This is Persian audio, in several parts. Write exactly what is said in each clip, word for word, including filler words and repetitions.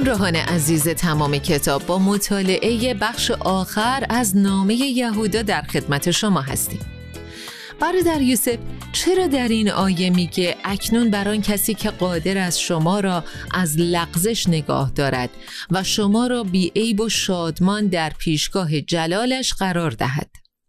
همراهان عزیز تمام کتاب، با مطالعه بخش آخر از نامه یهودا در خدمت شما هستیم. برادر یوسف چرا در این آیه میگه اکنون بر آن کسی که قادر از شما را از لغزش نگاه دارد و شما را بی عیب و شادمان در پیشگاه جلالش قرار دهد؟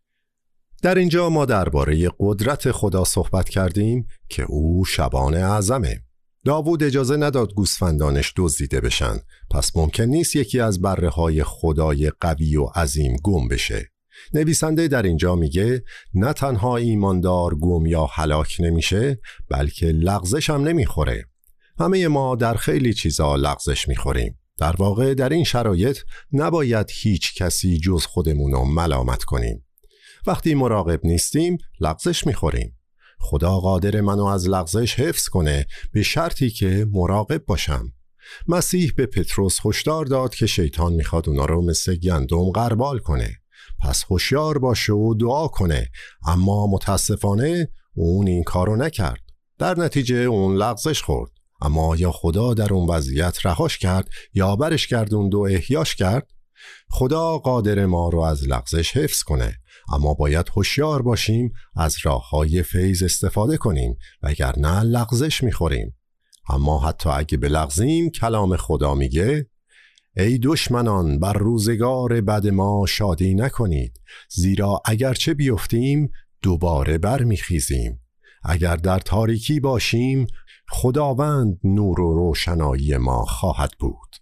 در اینجا ما درباره قدرت خدا صحبت کردیم که او شبان اعظمه. داوود اجازه نداد گوسفندانش دزدیده بشن، پس ممکن نیست یکی از بره‌های خدای قوی و عظیم گم بشه. نویسنده در اینجا میگه نه تنها ایماندار گم یا هلاک نمیشه، بلکه لغزش هم نمیخوره. همه ما در خیلی چیزا لغزش میخوریم. در واقع در این شرایط نباید هیچ کسی جز خودمون رو ملامت کنیم. وقتی مراقب نیستیم لغزش میخوریم. خدا قادر منو از لغزش حفظ کنه، به شرطی که مراقب باشم. مسیح به پتروس هشدار داد که شیطان میخواد اونا رو مثل گندم غربال کنه، پس هوشیار باشه و دعا کنه. اما متاسفانه اون این کارو نکرد. در نتیجه اون لغزش خورد. اما یا خدا در اون وضعیت رهاش کرد یا برش گردوند و احیاش کرد؟ خدا قادر ما رو از لغزش حفظ کنه، اما باید هوشیار باشیم، از راه‌های فیض استفاده کنیم، وگرنه لغزش می‌خوریم. اما حتی اگه بلغزیم، کلام خدا میگه ای دشمنان بر روزگار بد ما شادی نکنید، زیرا اگرچه بیفتیم دوباره برمیخیزیم. اگر در تاریکی باشیم خداوند نور و روشنایی ما خواهد بود.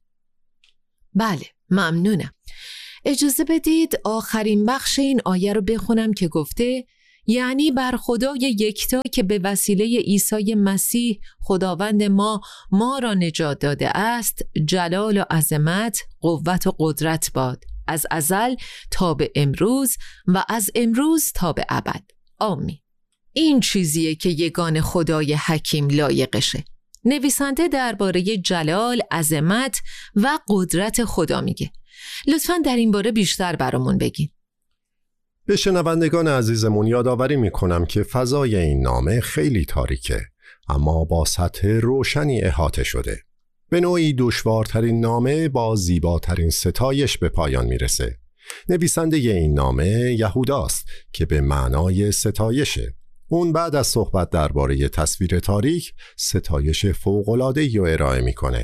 بله، ممنونم. اجازه بدید آخرین بخش این آیه رو بخونم که گفته یعنی بر خدای یکتا که به وسیله عیسی مسیح خداوند ما ما را نجات داده است جلال و عظمت، قوت و قدرت باد، از ازل تا به امروز و از امروز تا به ابد. آمین. این چیزیه که یگان خدای حکیم لایقشه. نویسنده درباره جلال، عظمت و قدرت خدا میگه. لطفاً در این باره بیشتر برامون بگین. به شنوندگان عزیزمون یادآوری میکنم که فضای این نامه خیلی تاریکه، اما با سطح روشنی احاطه شده. به نوعی دشوارترین نامه با زیباترین ستایش به پایان میرسه. نویسنده این نامه یهوداست که به معنای ستایشه. اون بعد از صحبت درباره تصویر تاریک، ستایش فوق‌العاده‌ای رو ارائه میکنه.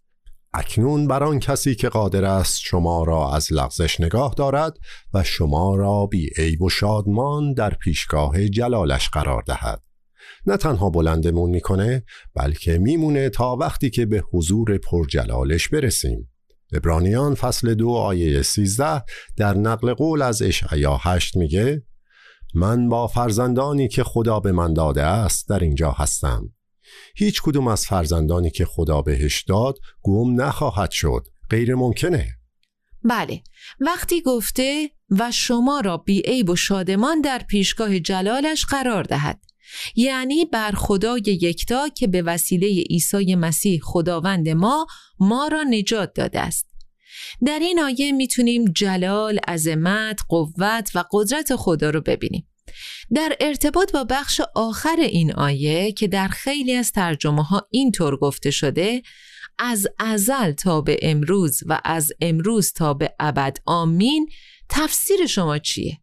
اکنون بر آن کسی که قادر است شما را از لغزش نگاه دارد و شما را بی عیب و شادمان در پیشگاه جلالش قرار دهد. نه تنها بلندمون میکنه، بلکه میمونه تا وقتی که به حضور پرجلالش برسیم. عبرانیان فصل دو آیه سیزده در نقل قول از اشعیا هشت میگه من با فرزندانی که خدا به من داده است در اینجا هستم. هیچ کدوم از فرزندانی که خدا بهش داد گم نخواهد شد. غیر ممکنه. بله، وقتی گفته و شما را بی عیب و شادمان در پیشگاه جلالش قرار دهد، یعنی بر خدای یکتا که به وسیله عیسی مسیح خداوند ما ما را نجات داده است. در این آیه میتونیم جلال، عظمت، قوت و قدرت خدا رو ببینیم. در ارتباط با بخش آخر این آیه که در خیلی از ترجمه ها اینطور گفته شده از ازل تا به امروز و از امروز تا به ابد آمین، تفسیر شما چیه؟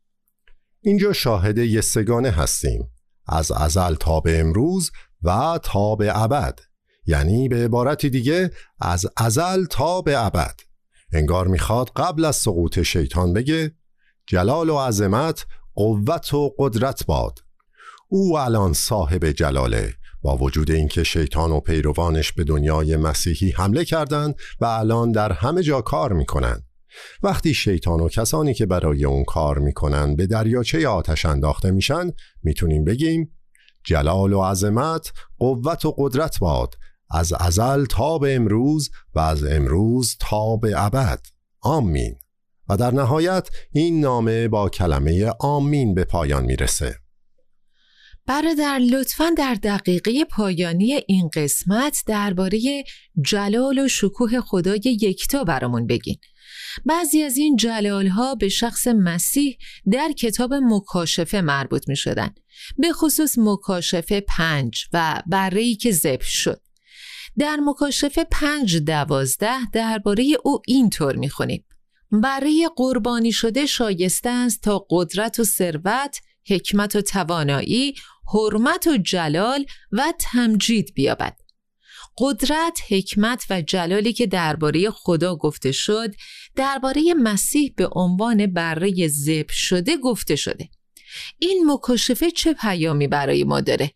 اینجا شاهد یه سگانه هستیم، از ازل تا به امروز و تا به ابد، یعنی به عبارت دیگه از ازل تا به ابد. انگار میخواد قبل از سقوط شیطان بگه جلال و عظمت، قوت و قدرت باد. او الان صاحب جلاله، با وجود اینکه شیطان و پیروانش به دنیای مسیحی حمله کردند و الان در همه جا کار میکنن. وقتی شیطان و کسانی که برای اون کار میکنن به دریاچه آتش انداخته میشن، میتونیم بگیم جلال و عظمت، قوت و قدرت باد، از ازل تا به امروز و از امروز تا به ابد. آمین. و در نهایت این نامه با کلمه آمین به پایان میرسه. برادر لطفاً در دقیقه پایانی این قسمت درباره جلال و شکوه خدای یکتا برامون بگین. بعضی از این جلال‌ها به شخص مسیح در کتاب مکاشفه مربوط می شدن، به خصوص مکاشفه پنج و بره‌ای که ذبح شد. در مکاشفه پنج دوازده درباره او اینطور میخونیم: برای قربانی شده شایسته است تا قدرت و ثروت، حکمت و توانایی، حرمت و جلال و تمجید بیابد. قدرت، حکمت و جلالی که درباره خدا گفته شد، درباره مسیح به عنوان بره ذبح شده گفته شده. این مکاشفه چه پیامی برای ما داره؟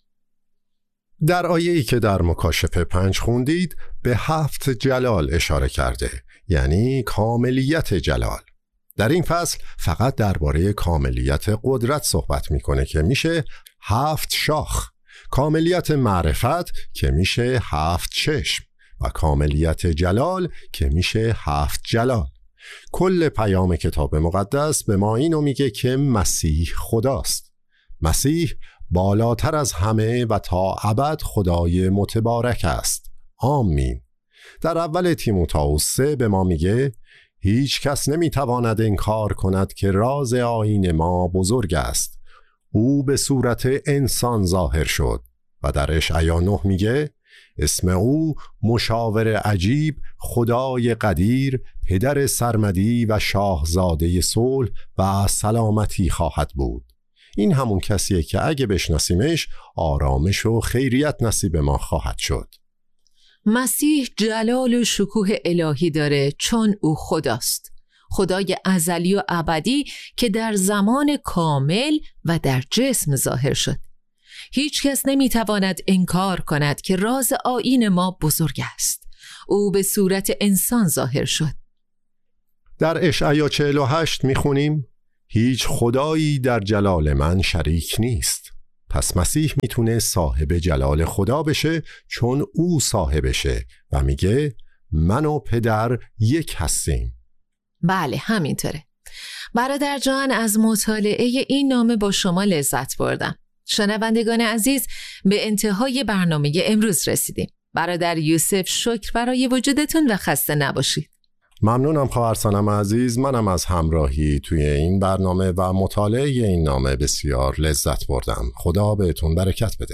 در آیه‌ای که در مکاشفه پنج خوندید به هفت جلال اشاره کرده، یعنی کاملیت جلال. در این فصل فقط درباره کاملیت قدرت صحبت میکنه که میشه هفت شاخ، کاملیت معرفت که میشه هفت چشم و کاملیت جلال که میشه هفت جلال. کل پیام کتاب مقدس به ما اینو میگه که مسیح خداست. مسیح بالاتر از همه و تا ابد خدای متبارک است. آمین. در اول تیموتائوس سه به ما میگه هیچ کس نمیتواند انکار کند که راز آیین ما بزرگ است. او به صورت انسان ظاهر شد. و در اشعیا نه میگه اسم او مشاور عجیب، خدای قدیر، پدر سرمدی و شاهزاده صلح و سلامتی خواهد بود. این همون کسیه که اگه بشناسیمش آرامش و خیریت نصیب ما خواهد شد. مسیح جلال و شکوه الهی داره چون او خداست، خدای ازلی و ابدی که در زمان کامل و در جسم ظاهر شد. هیچ کس نمیتواند انکار کند که راز آیین ما بزرگ است. او به صورت انسان ظاهر شد. در اشعیا چهل و هشت میخونیم هیچ خدایی در جلال من شریک نیست. پس مسیح میتونه صاحب جلال خدا بشه چون او صاحبشه و میگه من و پدر یک هستیم. بله همینطوره. برادر جان، از مطالعه این نامه با شما لذت بردم. شنوندگان عزیز، به انتهای برنامه امروز رسیدیم. برادر یوسف، شکر برای وجودتون و خسته نباشید. ممنونم خواهر سنم عزیز. منم از همراهی توی این برنامه و مطالعه این نامه بسیار لذت بردم. خدا بهتون برکت بده.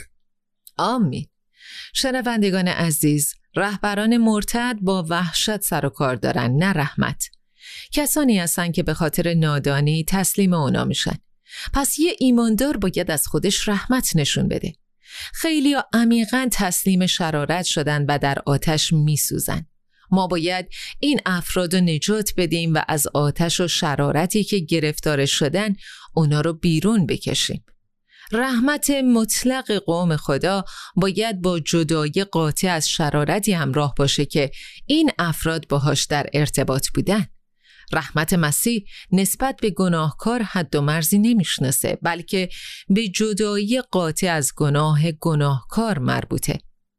آمین. شنوندگان عزیز، رهبران مرتد با وحشت سر و کار دارن، نه رحمت. کسانی هستن که به خاطر نادانی تسلیم اونا میشن. پس یه ایماندار باید از خودش رحمت نشون بده. خیلی ها عمیقاً تسلیم شرارت شدن و در آتش میسوزن. ما باید این افراد رو نجات بدیم و از آتش و شرارتی که گرفتار شدن اونا رو بیرون بکشیم. رحمت مطلق قوم خدا باید با جدایی قاطع از شرارتی همراه باشه که این افراد باهاش در ارتباط بودن. رحمت مسیح نسبت به گناهکار حد و مرزی نمیشناسه، بلکه به جدایی قاطع از گناه گناهکار مربوطه.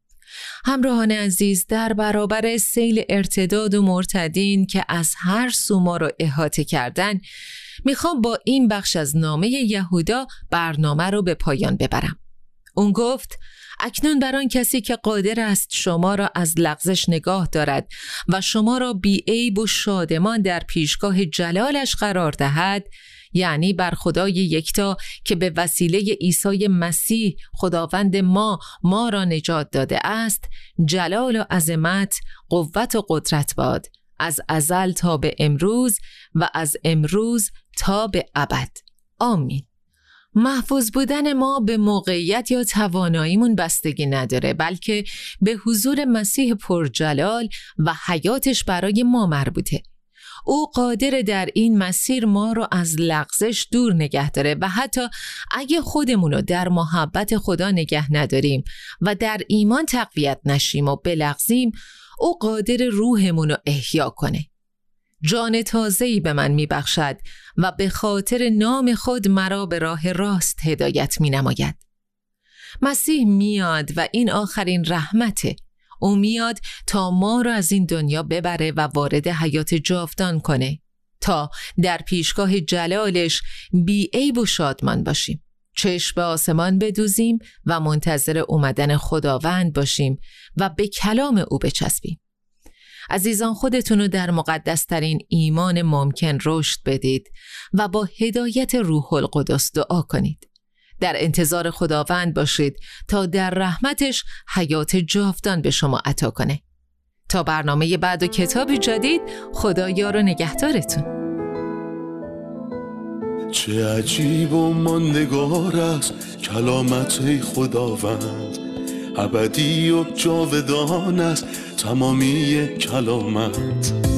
همراهان عزیز، در برابر سیل ارتداد و مرتدین که از هر سو ما رو احاطه کردن، میخوام با این بخش از نامه یهودا برنامه رو به پایان ببرم. اون گفت اکنون بر آن کسی که قادر است شما را از لغزش نگاه دارد و شما را بی عیب و شادمان در پیشگاه جلالش قرار دهد، یعنی بر خدای یکتا که به وسیله عیسی مسیح خداوند ما ما را نجات داده است، جلال و عظمت، قوت و قدرت باد، از ازل تا به امروز و از امروز تا به ابد. آمین. محفوظ بودن ما به موقعیت یا تواناییمون بستگی نداره، بلکه به حضور مسیح پرجلال و حیاتش برای ما مربوطه. او قادر در این مسیر ما رو از لغزش دور نگه داره و حتی اگه خودمون رو در محبت خدا نگه نداریم و در ایمان تقویت نشیم و بلغزیم، او قادر روحمون رو احیا کنه. جان تازه‌ای به من میبخشد و به خاطر نام خود مرا به راه راست هدایت می نماید. مسیح میاد و این آخرین رحمته. او میاد تا ما را از این دنیا ببره و وارد حیات جاودان کنه، تا در پیشگاه جلالش بی عیب و شادمان باشیم، چشم به آسمان بدوزیم و منتظر اومدن خداوند باشیم و به کلام او بچسبیم. عزیزان، خودتون رو در مقدسترین ایمان ممکن رشد بدید و با هدایت روح القدس دعا کنید. در انتظار خداوند باشید تا در رحمتش حیات جاودان به شما عطا کنه. تا برنامه بعد و کتاب جدید، خدا یار و نگهدارتون. چه عجیب و ماندگار است کلامت خداوند، ابدی و جاودان است تمامی کلامت.